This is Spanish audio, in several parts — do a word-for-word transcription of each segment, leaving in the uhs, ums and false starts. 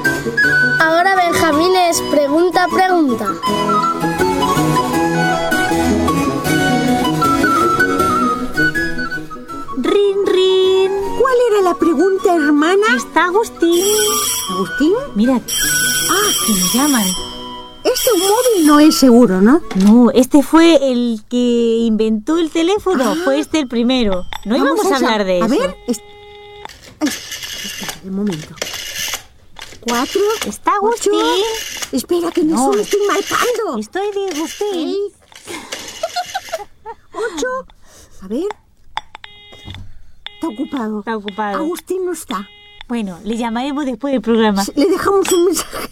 Ahora Benjamín es pregunta, pregunta. Rin, rin. ¿Cuál era la pregunta, hermana? Está Agustín. ¿Agustín? Mira, Ah, que me llaman. este móvil no es seguro, ¿no? No, este fue el que inventó el teléfono. Ah, fue este el primero. No íbamos a, a hablar de a eso. A ver, es... Ay, espera un momento. Cuatro. Está Agustín. Ocho. Espera, que no, solo estoy marcando. Estoy de Agustín. Ocho. A ver. Está ocupado. Está ocupado. Agustín no está. Bueno, le llamaremos después del programa. Le dejamos un mensaje.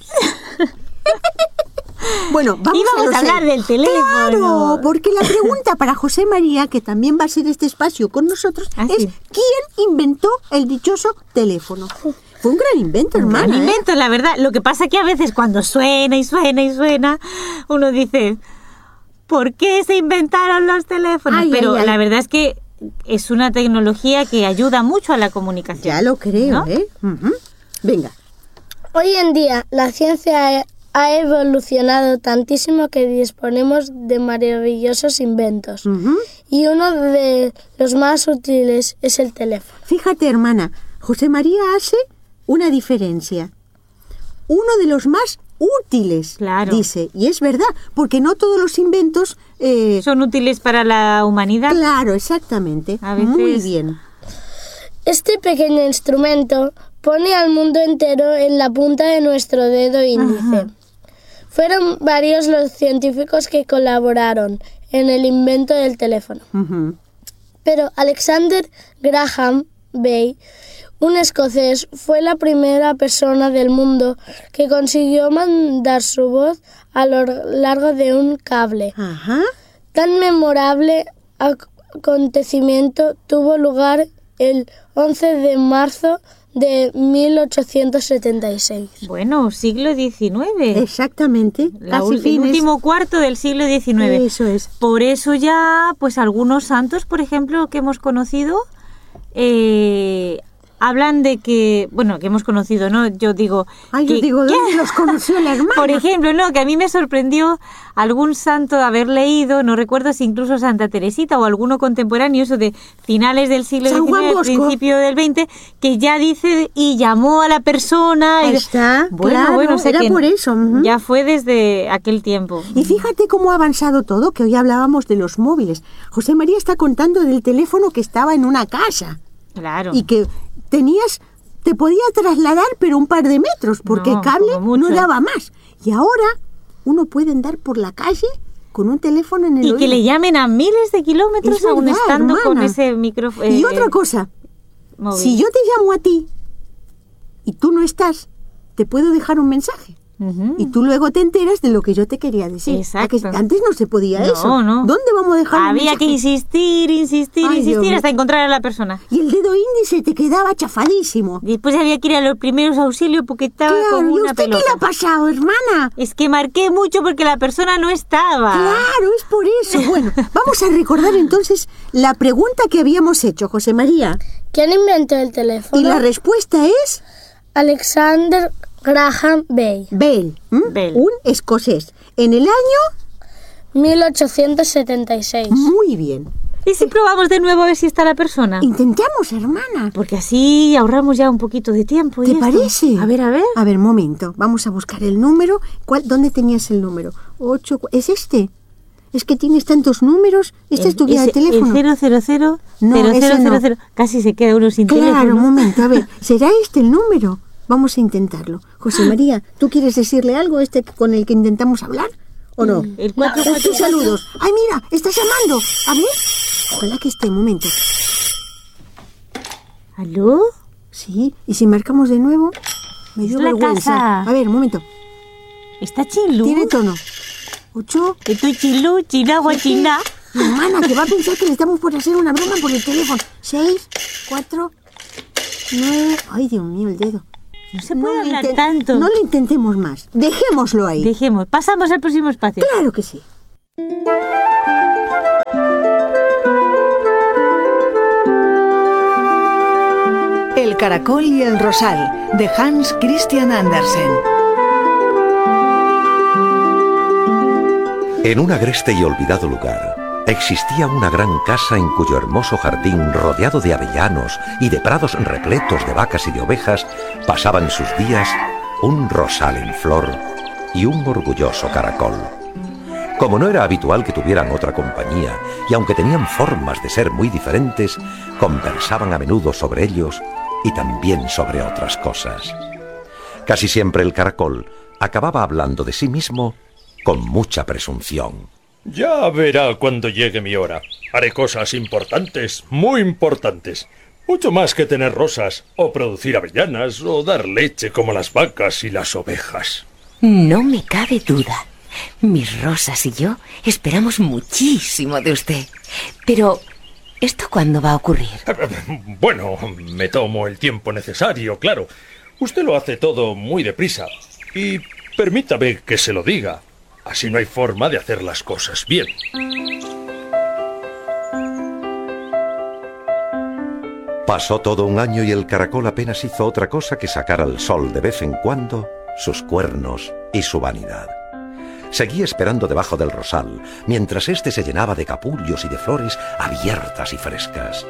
Bueno, vamos Íbamos a, a hablar del teléfono. Claro, porque la pregunta para José María, que también va a ser este espacio con nosotros, ¿Ah, es sí? ¿quién inventó el dichoso teléfono? Fue un gran invento, hermana. Un gran ¿eh? invento, la verdad. Lo que pasa es que a veces cuando suena y suena y suena, uno dice, ¿por qué se inventaron los teléfonos? Ay, Pero ay, ay. la verdad es que es una tecnología que ayuda mucho a la comunicación. Ya lo creo, ¿no? ¿eh? Uh-huh. Venga. Hoy en día la ciencia ha evolucionado tantísimo que disponemos de maravillosos inventos. Uh-huh. Y uno de los más útiles es el teléfono. Fíjate, hermana, José María hace una diferencia. Uno de los más útiles, Claro. dice. Y es verdad, porque no todos los inventos... Eh, Son útiles para la humanidad. Claro, exactamente. A veces- Muy bien. Este pequeño instrumento pone al mundo entero en la punta de nuestro dedo índice. Ajá. Fueron varios los científicos que colaboraron en el invento del teléfono. Uh-huh. Pero Alexander Graham Bell, un escocés, fue la primera persona del mundo que consiguió mandar su voz a lo largo de un cable. Ajá. Tan memorable ac- acontecimiento tuvo lugar el once de marzo de mil ochocientos setenta y seis. Bueno, siglo diecinueve. Exactamente. La Casi ul- el fines. último cuarto del siglo diecinueve. Eso es. Por eso ya, pues algunos santos, por ejemplo, que hemos conocido, eh, hablan de que, bueno, que hemos conocido, ¿no? Yo digo... Ay, que, yo digo, ¿qué? ¿dónde los conoció la hermana? Por ejemplo, no, que a mí me sorprendió algún santo haber leído, no recuerdo si incluso Santa Teresita o alguno contemporáneo, eso de finales del siglo San Juan diecinueve, Bosco. principio del veinte, que ya dice y llamó a la persona. Ahí y- está, bueno, claro, bueno, o sea era que por eso. Ujú. Ya fue desde aquel tiempo. Y fíjate cómo ha avanzado todo, que hoy hablábamos de los móviles. José María está contando del teléfono que estaba en una casa Claro. y que tenías, te podía trasladar pero un par de metros, porque No, el cable como mucho. no daba más. Y ahora uno puede andar por la calle con un teléfono en el Y oído. que le llamen a miles de kilómetros Es aún verdad, estando con hermana. ese micrófono. Y otra cosa, si yo te llamo a ti y tú no estás, te puedo dejar un mensaje. Y tú luego te enteras de lo que yo te quería decir. Exacto. ¿A que antes no se podía No, eso? no. ¿Dónde vamos a dejar un Había que mensaje? insistir, insistir, Ay, Dios insistir mío. hasta encontrar a la persona. Y el dedo índice te quedaba chafadísimo. Después había que ir a los primeros auxilios porque estaba Claro, como ¿y una usted pelota. qué le ha pasado, hermana? Es que marqué mucho porque la persona no estaba. Claro, es por eso. Bueno, vamos a recordar entonces la pregunta que habíamos hecho, José María. ¿Quién inventó el teléfono? Y la respuesta es Alexander Graham Bell, Bell, ¿m? Bell. un escocés. En el año, mil ochocientos setenta y seis. muy bien. ¿Y si probamos de nuevo a ver si está la persona? Intentamos, hermana. Porque así ahorramos ya un poquito de tiempo. y ¿Te esto. parece? A ver, a ver. A ver, momento. Vamos a buscar el número. ¿Cuál, ¿Dónde tenías el número? Ocho. ¿Es este? Es que tienes tantos números. Esta es tu guía de ese- teléfono. El cero cero cero No, cero ese cero cero no. cero. Casi se queda uno sin Claro, teléfono. un momento. A ver, ¿será este el número? Vamos a intentarlo. José María, ¿tú quieres decirle algo a este con el que intentamos hablar? ¿O no? El cuatro, No, cuatro, tus saludos. ¡Ay, mira! ¡Está llamando! A ver. Ojalá que esté. Un momento. ¿Aló? Sí. ¿Y si marcamos de nuevo? Me dio Es la vergüenza. casa. A ver, un momento. ¿Está Chilú? Tiene tono. Ocho. Estoy Chilú, Chinagua, China. Mi hermana, que va a pensar que le estamos por hacer una broma por el teléfono. Seis, cuatro, nueve... Ay, Dios mío, el dedo. No se puede lo hablar inten- tanto. No lo intentemos más. Dejémoslo ahí. Dejemos, pasamos al próximo espacio. Claro que sí. El caracol y el rosal, de Hans Christian Andersen. En un agreste y olvidado lugar existía una gran casa en cuyo hermoso jardín, rodeado de avellanos y de prados repletos de vacas y de ovejas, pasaban sus días un rosal en flor y un orgulloso caracol. Como no era habitual que tuvieran otra compañía, y aunque tenían formas de ser muy diferentes, conversaban a menudo sobre ellos y también sobre otras cosas. Casi siempre el caracol acababa hablando de sí mismo con mucha presunción. Ya verá cuando llegue mi hora. Haré cosas importantes, muy importantes. Mucho más que tener rosas, o producir avellanas, o dar leche como las vacas y las ovejas. No me cabe duda. Mis rosas y yo esperamos muchísimo de usted. Pero, ¿esto cuándo va a ocurrir? Bueno, me tomo el tiempo necesario, claro. Usted lo hace todo muy deprisa. Y permítame que se lo diga. Así no hay forma de hacer las cosas bien. Pasó todo un año y el caracol apenas hizo otra cosa que sacar al sol de vez en cuando sus cuernos y su vanidad. Seguía esperando debajo del rosal, mientras éste se llenaba de capullos y de flores abiertas y frescas.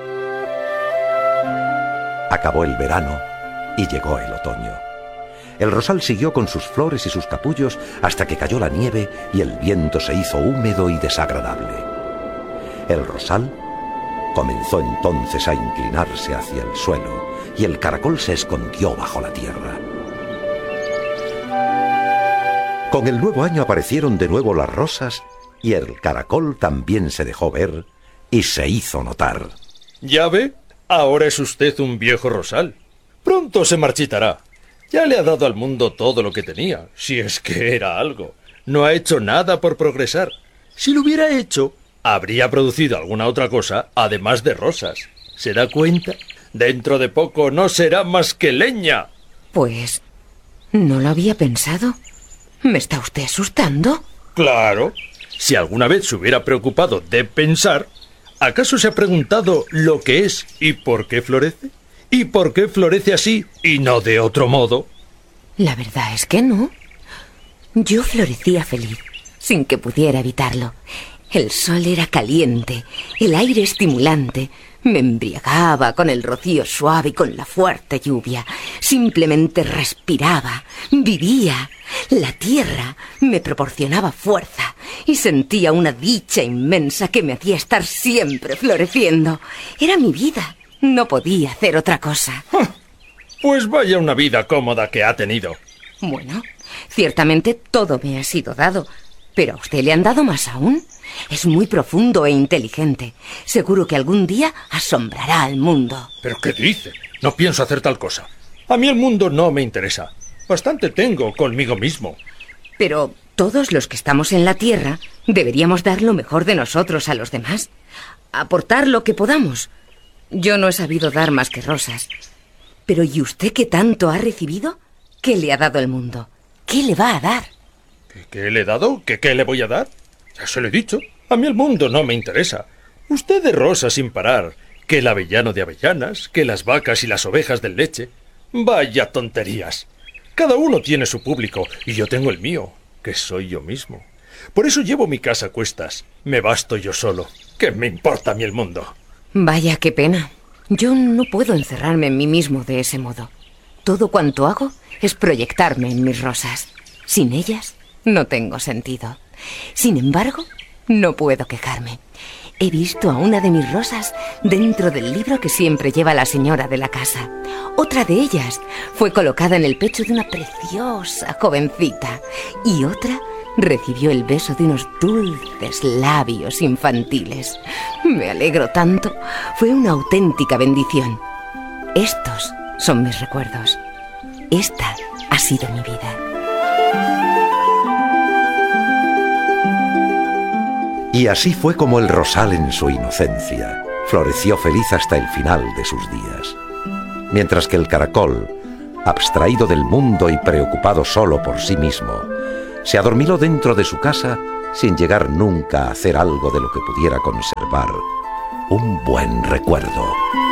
Acabó el verano y llegó el otoño. El rosal siguió con sus flores y sus capullos hasta que cayó la nieve y el viento se hizo húmedo y desagradable. El rosal comenzó entonces a inclinarse hacia el suelo y el caracol se escondió bajo la tierra. Con el nuevo año aparecieron de nuevo las rosas y el caracol también se dejó ver y se hizo notar. ¿Ya ve? Ahora es usted un viejo rosal. Pronto se marchitará. Ya le ha dado al mundo todo lo que tenía, si es que era algo. No ha hecho nada por progresar. Si lo hubiera hecho, habría producido alguna otra cosa, además de rosas. ¿Se da cuenta? Dentro de poco no será más que leña. Pues, ¿no lo había pensado? ¿Me está usted asustando? Claro. Si alguna vez se hubiera preocupado de pensar, ¿acaso se ha preguntado lo que es y por qué florece? ¿Y por qué florece así y no de otro modo? La verdad es que no. Yo florecía feliz, sin que pudiera evitarlo. El sol era caliente, el aire estimulante. Me embriagaba con el rocío suave y con la fuerte lluvia. Simplemente respiraba, vivía. La tierra me proporcionaba fuerza y sentía una dicha inmensa que me hacía estar siempre floreciendo. Era mi vida. No podía hacer otra cosa. Pues vaya una vida cómoda que ha tenido. Bueno, ciertamente todo me ha sido dado, pero a usted le han dado más aún. Es muy profundo e inteligente. Seguro que algún día asombrará al mundo. ¿Pero qué dice? No pienso hacer tal cosa. A mí el mundo no me interesa. Bastante tengo conmigo mismo. Pero todos los que estamos en la tierra deberíamos dar lo mejor de nosotros a los demás. Aportar lo que podamos. Yo no he sabido dar más que rosas. Pero ¿y usted qué tanto ha recibido? ¿Qué le ha dado el mundo? ¿Qué le va a dar? ¿Qué, qué le he dado? ¿Qué, qué le voy a dar? Ya se lo he dicho. A mí el mundo no me interesa. Usted de rosas sin parar. Que el avellano de avellanas, que las vacas y las ovejas de leche. Vaya tonterías. Cada uno tiene su público y yo tengo el mío, que soy yo mismo. Por eso llevo mi casa a cuestas. Me basto yo solo. ¿Qué me importa a mí el mundo? Vaya, qué pena. Yo no puedo encerrarme en mí mismo de ese modo. Todo cuanto hago es proyectarme en mis rosas. Sin ellas, no tengo sentido. Sin embargo, no puedo quejarme. He visto a una de mis rosas dentro del libro que siempre lleva la señora de la casa. Otra de ellas fue colocada en el pecho de una preciosa jovencita. Y otra recibió el beso de unos dulces labios infantiles. Me alegro tanto. Fue una auténtica bendición. Estos son mis recuerdos. Esta ha sido mi vida. Y así fue como el rosal en su inocencia floreció feliz hasta el final de sus días. Mientras que el caracol, abstraído del mundo y preocupado solo por sí mismo, se adormiló dentro de su casa sin llegar nunca a hacer algo de lo que pudiera conservar un buen recuerdo.